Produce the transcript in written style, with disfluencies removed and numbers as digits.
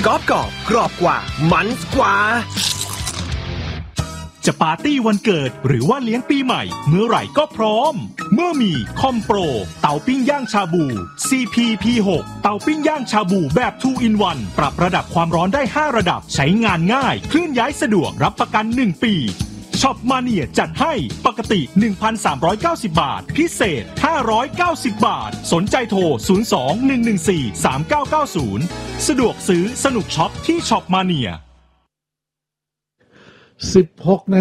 กรอบกรอบกว่ามันกว่าจะปาร์ตี้วันเกิดหรือว่าเลี้ยงปีใหม่เมื่อไหร่ก็พร้อมเมื่อมีคอมโปรเตาปิ้งย่างชาบู CPP6 เตาปิ้งย่างชาบูแบบ 2 in 1 ปรับระดับความร้อนได้5ระดับใช้งานง่ายเคลื่อนย้ายสะดวกรับประกัน1ปีช็อปมาเนียจัดให้ปกติ 1,390 บาทพิเศษ590 บาทสนใจโทร 02-114-3990 สะดวกซื้อสนุกช็อปที่ช็อปมาเนีย 16